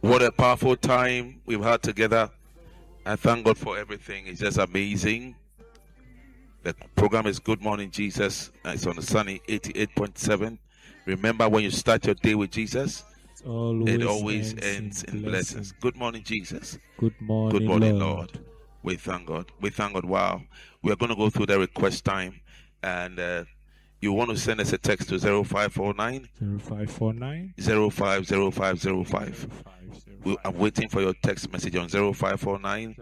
What a powerful time we've had together. I thank God for everything. It's just amazing. The program is Good Morning Jesus. It's on the sunny 88.7. Remember, when you start your day with Jesus, it always ends in blessings. Good morning, Jesus. Good morning, Good morning, Lord. We thank God. We thank God. Wow. We are going to go through the request time. And you want to send us a text to 0549 050505. I'm waiting for your text message on 0549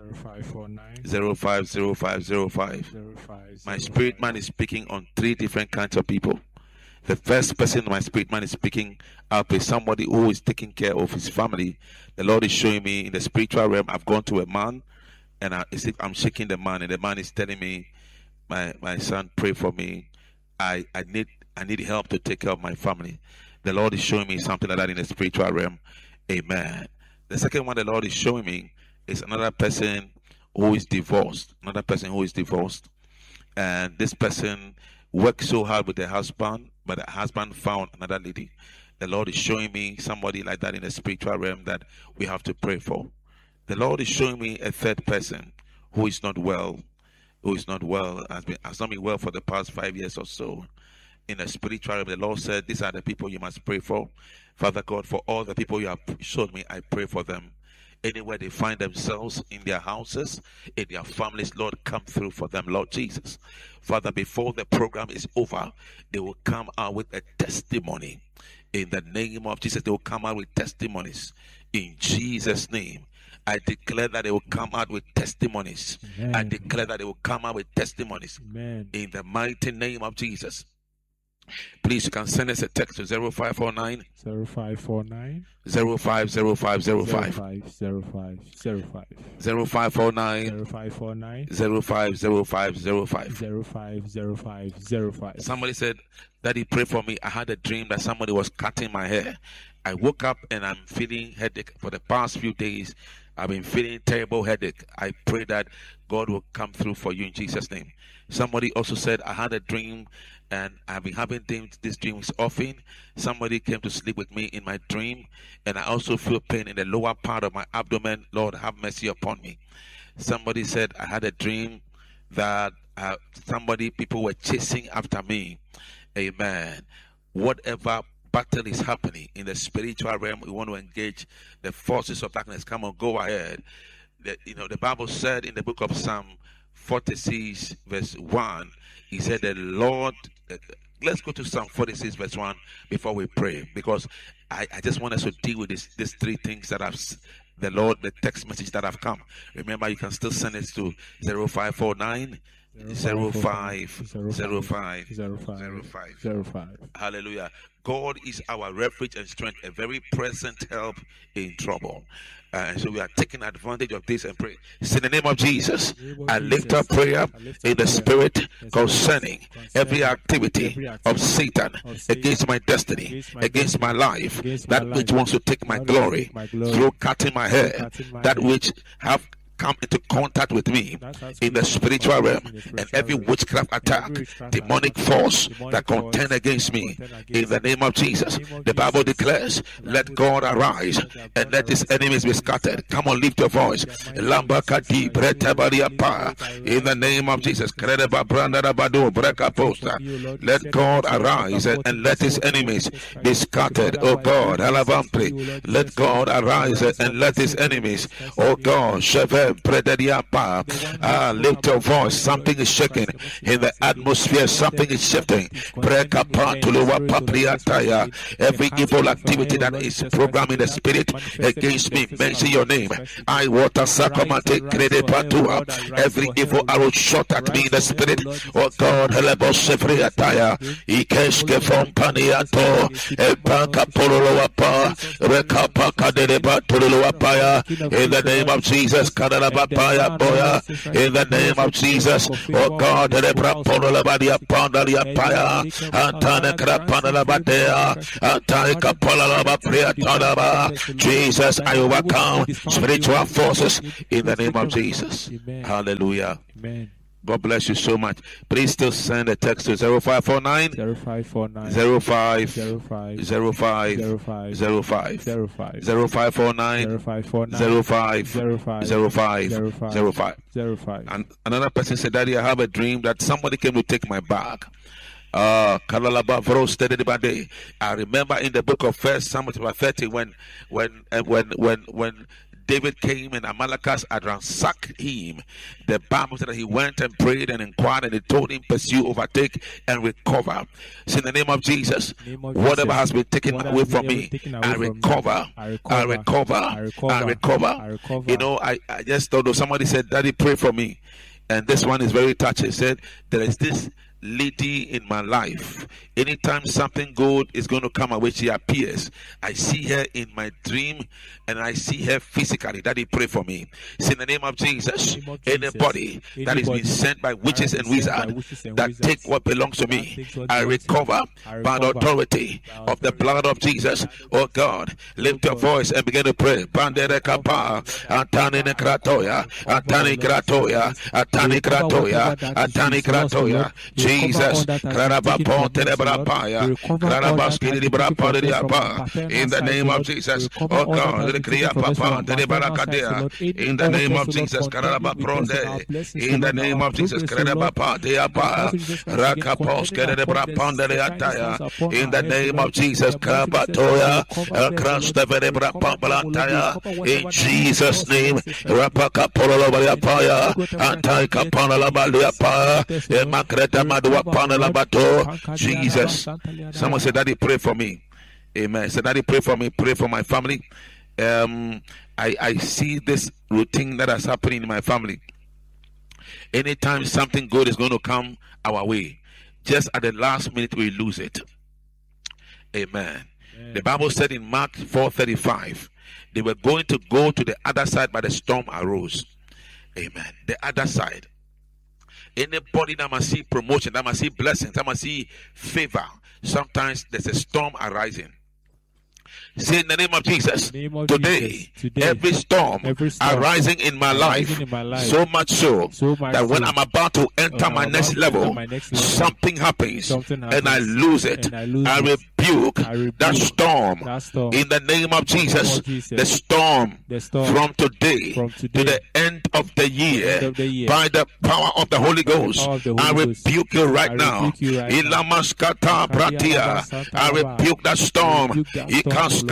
050505. My spirit man is speaking on three different kinds of people. The first person my spirit man is speaking up is somebody who is taking care of his family. The Lord is showing me in the spiritual realm. I've gone to a man and I'm shaking the man, and the man is telling me, my son, pray for me. I need help to take care of my family. The Lord is showing me something like that in the spiritual realm. Amen. The second one the Lord is showing me is another person who is divorced. And this person worked so hard with the husband, but the husband found another lady. The Lord is showing me somebody like that in the spiritual realm that we have to pray for. The Lord is showing me a third person who is not well, has not been well for the past 5 years or so. In the spiritual realm, the Lord said, these are the people you must pray for. Father God, for all the people you have showed me, I pray for them. Anywhere they find themselves, in their houses, in their families, Lord, come through for them, Lord Jesus. Father, before the program is over, they will come out with a testimony. In the name of Jesus, they will come out with testimonies. In Jesus' name, I declare that they will come out with testimonies. Amen. I declare that they will come out with testimonies. Amen. In the mighty name of Jesus. Please, you can send us a text to 0549 0549 050505 0549 050505. Somebody said, Daddy, pray for me. I had a dream that somebody was cutting my hair. I woke up and I'm feeling headache for the past few days. I've been feeling terrible headache. I pray that God will come through for you in Jesus' name. Somebody also said, I had a dream and I've been having these dreams often. Somebody came to sleep with me in my dream, and I also feel pain in the lower part of my abdomen. Lord, have mercy upon me. Somebody said, I had a dream that people were chasing after me. Amen. Whatever battle is happening in the spiritual realm, we want to engage the forces of darkness. Come on, go ahead. The Bible said in the book of Psalm 46 verse 1, he said the Lord, let's go to Psalm 46 verse 1 before we pray, because I just want us to deal with these three things that the text message that have come. Remember, you can still send it to 0549 0505. Hallelujah. God is our refuge and strength, a very present help in trouble. And so we are taking advantage of this and pray. In the name of Jesus, I lift up prayer in the spirit concerning every activity of Satan against my destiny, against my life, that which wants to take my glory through cutting my hair, that which have come into contact with me in the spiritual realm, and every witchcraft attack, demonic force that contend against me, in the name of Jesus. The Bible declares, let God arise and let his enemies be scattered. Come on, lift your voice. In the name of Jesus, let God arise and let his enemies be scattered. Oh God, let God arise and let his enemies, oh God, lift your voice. Something is shaking in the atmosphere. Something is shifting. Every evil activity that is programmed in the spirit against me, mention your name. Every evil arrow shot at me in the spirit, oh God, in the name of Jesus. In the name of Jesus, oh God, Jesus, I overcome spiritual forces in the name of Jesus. Hallelujah. Amen. God bless you so much. Please still send a text to 0549 0549 05 05 05 05 05 05 0549 0549 05 05 05. 05. And another person said, Daddy, I have a dream that somebody came to take my bag. I remember in the book of 1 Samuel chapter 30 when David came and Amalekite had ransacked him. The Bible said that he went and prayed and inquired, and he told him, pursue, overtake, and recover. So in the name of Jesus, whatever has been taken away from me, I recover. I recover. You know, I just thought of somebody said, Daddy, pray for me. And this one is very touching. He said, there is this lady in my life. Anytime something good is going to come away, she appears. I see her in my dream and I see her physically. Daddy, pray for me. So in the name of Jesus, anybody that is being sent by witches and wizards that take what belongs to me, I recover by the authority of the blood of Jesus. Oh God, lift your voice and begin to pray. Bandere kapa, Antani kratoya, Antani kratoya, Antani kratoya, Antani kratoya. Jesus, in the name of Jesus, oh God, in the name of Jesus, in the name of Jesus, in the name of Jesus, in Jesus' name, Jesus. Someone said, Daddy, pray for me. Amen. Said, Daddy, pray for me. Pray for my family. I see this routine that is happening in my family. Anytime something good is going to come our way, just at the last minute we lose it. Amen. The Bible said in Mark 4:35, they were going to go to the other side, but the storm arose. Amen. The other side. Anybody that must see promotion, that must see blessings, that must see favor, sometimes there's a storm arising. Say in the name of Jesus, today, every storm arising in my life, so much so that when I'm about to enter my next level, something happens and I lose it. I rebuke that storm in the name of Jesus. The storm from today to the end of the year, by the power of the Holy Ghost, I rebuke you right now. I rebuke that storm. I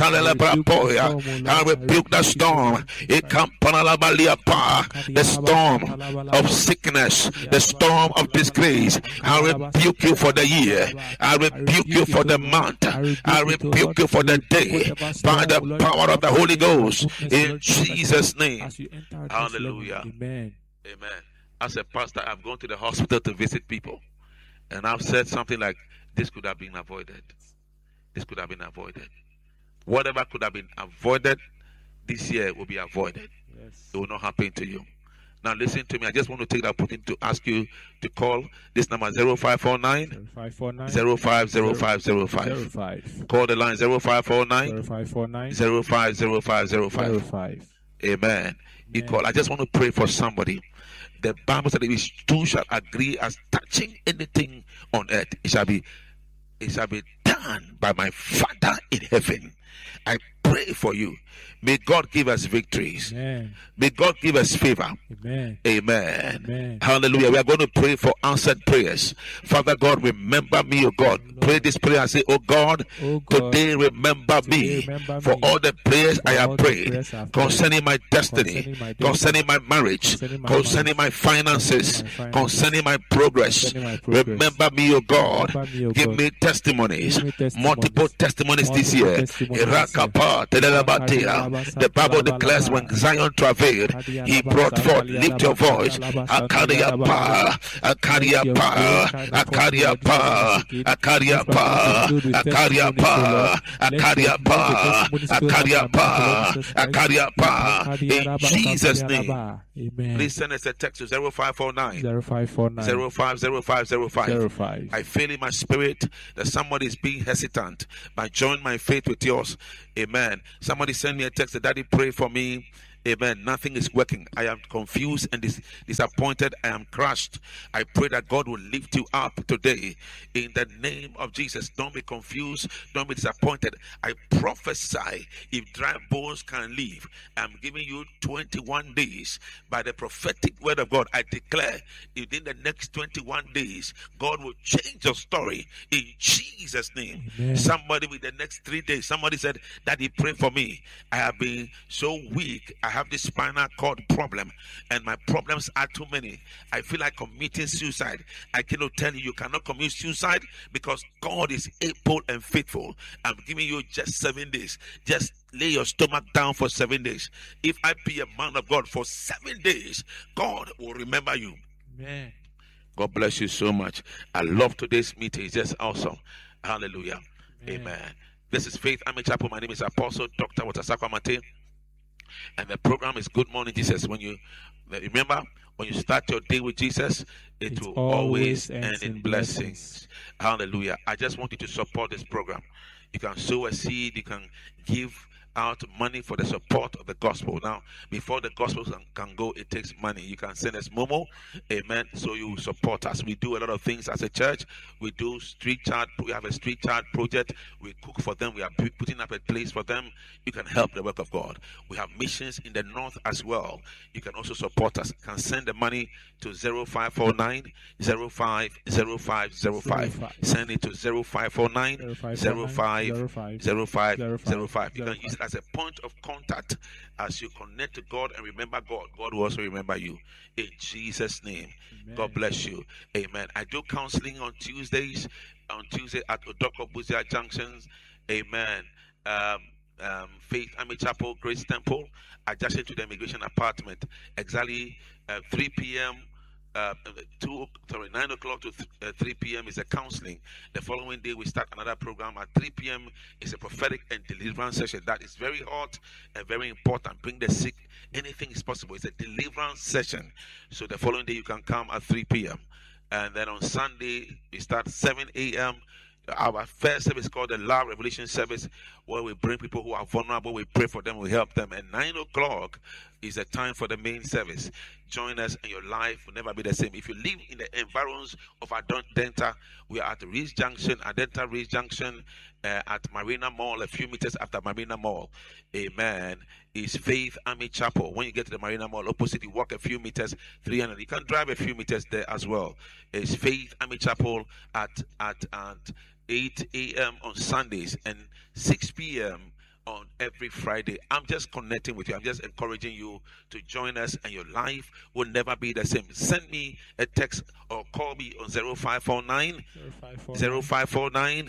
rebuke the storm. The storm of sickness, the storm of disgrace. I rebuke you for the year. I rebuke you for the month. I rebuke you for the day. By the power of the Holy Ghost. In Jesus' name. Hallelujah. Amen. As a pastor, I've gone to the hospital to visit people. And I've said something like, this could have been avoided. This could have been avoided. Whatever could have been avoided this year will be avoided. Yes. It will not happen to you. Now listen to me. I just want to take the opportunity to ask you to call this number 0549 050505. Call the line 0549 050505. Amen. You call. I just want to pray for somebody. The Bible said, if two shall agree as touching anything on earth, it shall be done by my Father in heaven. I pray for you. May God give us victories. Amen. May God give us favor. Amen. Amen. Amen. Hallelujah. We are going to pray for answered prayers. Father God, remember me, O God. Pray this prayer and say, oh God, today remember me for all the prayers I have prayed concerning my destiny, concerning my marriage, concerning my finances, concerning my progress. Remember me, O God. Give me testimonies, multiple testimonies this year. The Bible declares when Zion travailed, he brought forth. Lift your voice. Akaria pa, Akaria pa, Akaria pa, Akaria pa, Akaria pa, Akaria pa, Akaria pa, Akaria pa. In Jesus' name. Amen. Please send us a text to 0549 050505. I feel in my spirit that somebody is being hesitant, but join my faith with yours. Amen. Somebody send me a text that Daddy, pray for me. Amen. Nothing is working. I am confused and disappointed. I am crushed. I pray that God will lift you up today in the name of Jesus. Don't be confused. Don't be disappointed. I prophesy, if dry bones can live, I'm giving you 21 days by the prophetic word of God. I declare within the next 21 days, God will change your story in Jesus' name. Amen. Somebody with the next 3 days, somebody said, Daddy, pray for me. I have been so weak. I have this spinal cord problem, and my problems are too many. I feel like committing suicide. I cannot tell you cannot commit suicide because God is able and faithful. I'm giving you just 7 days. Just lay your stomach down for 7 days. If I be a man of God for 7 days, God will remember you. Amen. God bless you so much. I love today's meeting. It's just awesome. Hallelujah. Amen. This is Faith Army Chapel. My name is Apostle Dr. Watasakwa Mate. And the program is Good Morning Jesus. When you remember, when you start your day with Jesus, it will always end in blessings. Hallelujah. I just want you to support this program. You can sow a seed. You can give out money for the support of the gospel. Now, before the gospel can go, it takes money. You can send us Momo, amen, so you support us. We do a lot of things as a church. We do street child. We have a street child project. We cook for them. We are putting up a place for them. You can help the work of God. We have missions in the north as well. You can also support us. You can send the money to 0549 050505. Send it to 0549 050505. You can use it as a point of contact as you connect to God and remember God. God will also remember you in Jesus' name. Amen. God bless you. Amen. I do counseling on Tuesdays. On Tuesday at Odoko Buzia Junctions. Amen. Faith Army Chapel, Grace Temple, adjacent to the immigration apartment. Exactly 3 p.m. 9 o'clock to 3 p.m. is a counseling. The following day we start another program at 3 p.m. It's a prophetic and deliverance session. That is very hot and very important. Bring the sick. Anything is possible. It's a deliverance session. So the following day you can come at 3 p.m. And then on Sunday we start 7 a.m. Our first service is called the Love Revelation Service, where we bring people who are vulnerable, we pray for them, we help them. And 9 o'clock is the time for the main service. Join us and your life will never be the same. If you live in the environs of Adenta, we are at Reach Junction, Adenta Reach Junction, at Marina Mall, a few meters after Marina Mall. Amen. Is Faith Army Chapel. When you get to the Marina Mall opposite, you walk a few meters, 300. You can drive a few meters there as well. It's Faith Army Chapel at 8 a.m. on Sundays and 6 p.m. on every Friday. I'm just connecting with you. I'm just encouraging you to join us, and your life will never be the same. Send me a text or call me on 0549 0549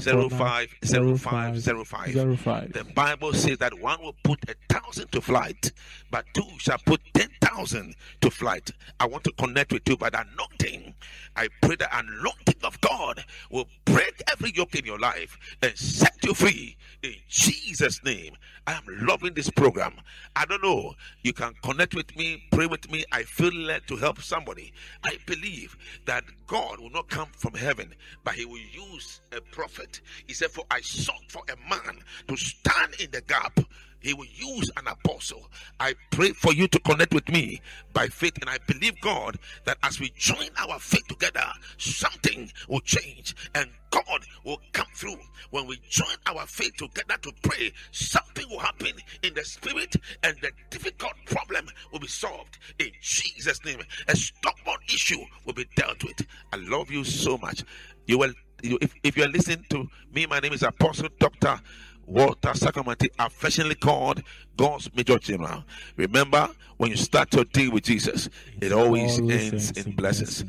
0505. The Bible says that one will put 1,000 to flight, but two shall put 10,000 to flight. I want to connect with you by the anointing. I pray the anointing of God will break every yoke in your life and set you free in Jesus' name. I am loving this program. I don't know. You can connect with me, pray with me. I feel led to help somebody. I believe that God will not come from heaven, but he will use a prophet. He said, for I sought for a man to stand in the gap. He will use an apostle. I pray for you to connect with me by faith, and I believe God that as we join our faith together, something will change and God will come through. When we join our faith together to pray, something will happen in the spirit and the difficult problem will be solved in Jesus' name. A stubborn issue will be dealt with. I love you so much. If you are listening to me, my name is Apostle Dr. Walter Sacramenti, affectionately called God's Major General. Remember, when you start your day with Jesus, it always ends in blessings.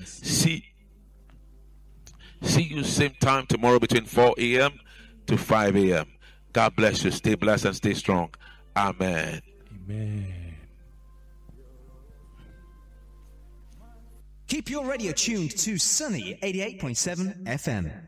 See you same time tomorrow between 4 a.m. to 5 a.m. God bless you. Stay blessed and stay strong. Amen. Amen. Keep your radio tuned to Sunny 88.7 FM.